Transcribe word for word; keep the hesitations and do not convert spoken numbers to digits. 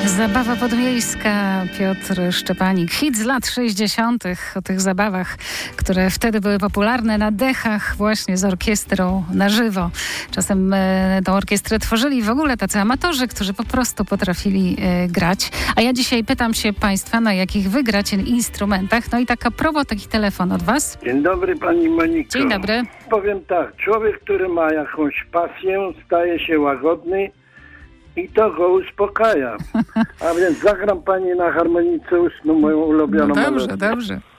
Zabawa podmiejska, Piotr Szczepanik. Hit z lat sześćdziesiątych, o tych zabawach, które wtedy były popularne na dechach właśnie z orkiestrą na żywo. Czasem e, tą orkiestrę tworzyli w ogóle tacy amatorzy, którzy po prostu potrafili e, grać. A ja dzisiaj pytam się Państwa, na jakich wy gracie instrumentach. No i taka propos, taki telefon od Was. Dzień dobry Pani Moniko. Dzień dobry. Powiem tak, człowiek, który ma jakąś pasję, staje się łagodny i to go uspokaja. A więc zagram Pani na harmonice ustną moją ulubioną No dobrze, melodię. dobrze.